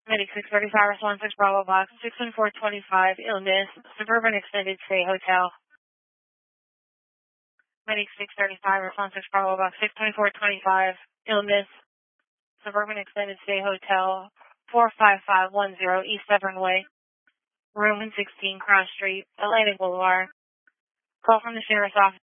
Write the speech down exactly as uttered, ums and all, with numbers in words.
Medic six thirty-five, response six Bravo Box, six one four two five, illness, Suburban Extended Stay Hotel. Medic six thirty-five, response six Bravo Box, six two four two five, illness, Suburban Extended Stay Hotel, four five five one zero East Severn Way, room one sixteen, Cross Street, Atlantic Boulevard. Call from the sheriff's office.